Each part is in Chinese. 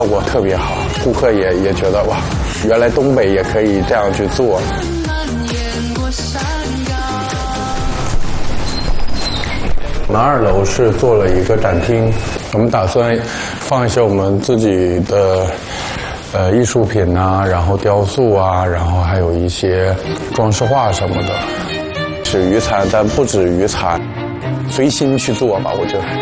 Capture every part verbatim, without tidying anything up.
效果特别好，顾客也也觉得哇，原来东北也可以这样去做。我们二楼是做了一个展厅，我们打算放一些我们自己的呃艺术品啊，然后雕塑啊，然后还有一些装饰画什么的。是渔餐，但不止渔餐，随心去做吧，我觉得。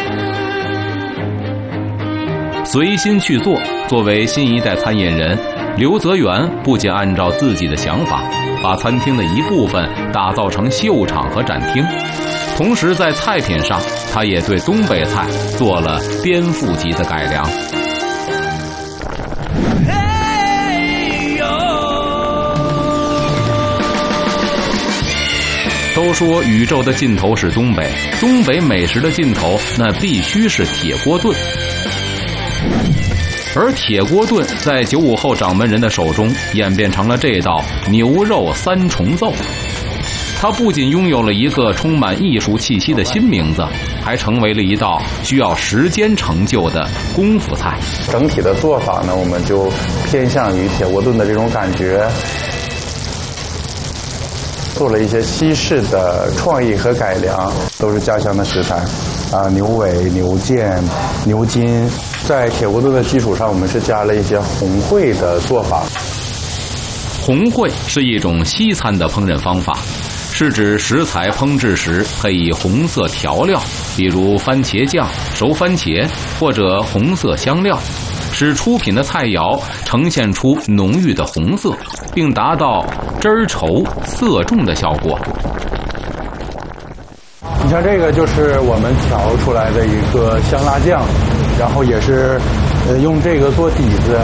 随心去做，作为新一代餐饮人，刘泽元不仅按照自己的想法，把餐厅的一部分打造成秀场和展厅，同时在菜品上，他也对东北菜做了颠覆级的改良。都说宇宙的尽头是东北，东北美食的尽头那必须是铁锅炖。而铁锅炖在九五后掌门人的手中演变成了这道牛肉三重奏。它不仅拥有了一个充满艺术气息的新名字，还成为了一道需要时间成就的功夫菜。 整体的做法呢，我们就偏向于铁锅炖的这种感觉，做了一些西式的创意和改良，都是家乡的食材啊，牛尾、牛腱、牛筋。在铁锅炖的基础上，我们是加了一些红烩的做法。 红烩是一种西餐的烹饪方法，是指食材烹制时配以红色调料，比如番茄酱、熟番茄或者红色香料，使出品的菜肴呈现出浓郁的红色，并达到汁儿稠、色重的效果。 你像这个就是我们调出来的一个香辣酱，然后也是呃用这个做底子。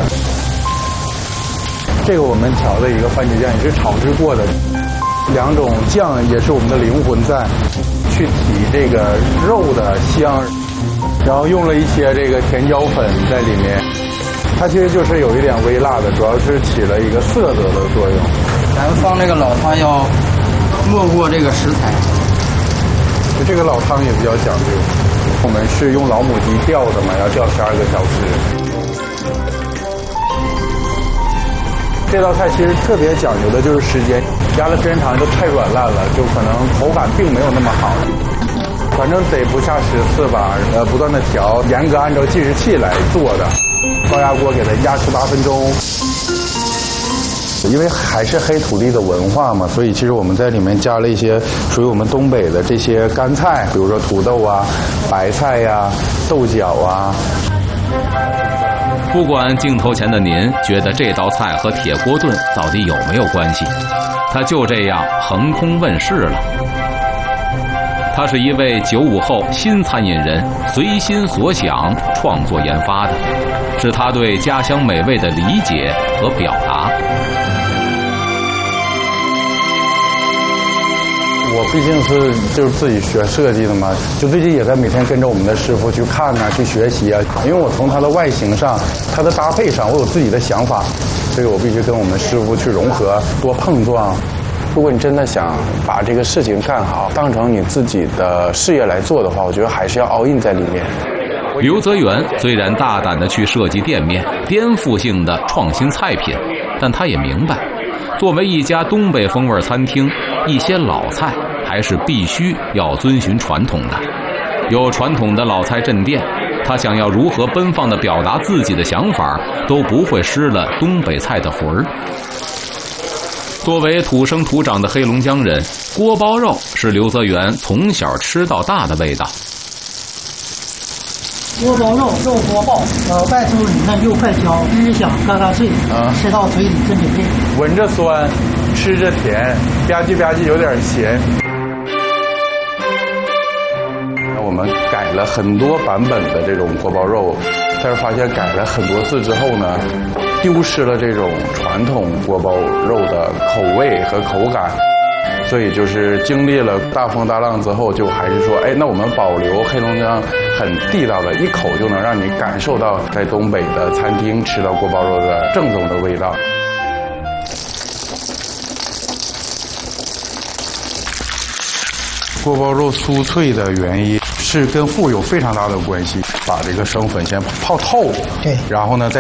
这个我们调的一个番茄酱也是炒制过的，两种酱也是我们的灵魂在，去提这个肉的香，然后用了一些这个甜椒粉在里面。它其实就是有一点微辣的，主要是起了一个色泽的作用。 咱们放这个老汤要没过这个食材， 这个老汤也比较讲究，我们是用老母鸡吊的嘛，要吊十二个小时。这道菜其实特别讲究的就是时间，压的时间长就太软烂了，就可能口感并没有那么好。反正得不下十次吧，呃，不断的调，严格按照计时器来做的。高压锅给它压十八分钟。因为还是黑土地的文化嘛，所以其实我们在里面加了一些属于我们东北的这些干菜，比如说土豆啊、白菜呀、啊、豆角啊。 不管镜头前的您觉得这道菜和铁锅炖到底有没有关系，它就这样横空问世了。他是一位九五后新餐饮人，随心所想创作研发的，是他对家乡美味的理解和表达。 我毕竟是就是自己学设计的嘛，就最近也在每天跟着我们的师傅去看啊，去学习啊。因为我从它的外形上、它的搭配上，我有自己的想法，所以我必须跟我们师傅去融合，多碰撞。如果你真的想把这个事情干好，当成你自己的事业来做的话，我觉得还是要 all in 在里面。 刘泽元虽然大胆地去设计店面，颠覆性的创新菜品，但他也明白，作为一家东北风味餐厅，一些老菜还是必须要遵循传统的。有传统的老菜镇店，他想要如何奔放地表达自己的想法，都不会失了东北菜的魂儿。作为土生土长的黑龙江人，锅包肉是刘泽元从小吃到大的味道。 锅包肉，肉锅爆，呃，外头你看又快焦，汁香，嘎嘎脆，啊，吃到嘴里真美味。 闻着酸，吃着甜，吧唧吧唧有点咸。我们改了很多版本的这种锅包肉，但是发现改了很多次之后呢，丢失了这种传统锅包肉的口味和口感。所以就是经历了大风大浪之后，就还是说，哎，那我们保留黑龙江很地道的，一口就能让你感受到在东北的餐厅吃到锅包肉的正宗的味道。 锅包肉酥脆的原因是跟糊有非常大的关系。把这个生粉先泡透， 对， 然后呢再